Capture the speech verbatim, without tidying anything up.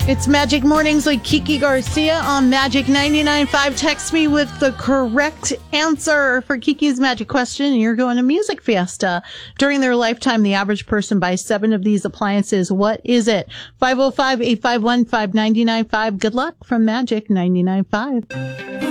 It's Magic Mornings with Kiki Garcia on Magic ninety-nine point five. Text me with the correct answer for Kiki's Magic question, and you're going to Music Fiesta. During their lifetime, the average person buys seven of these appliances. What is it? five oh five, eight five one, five nine nine five. Good luck from Magic ninety-nine point five.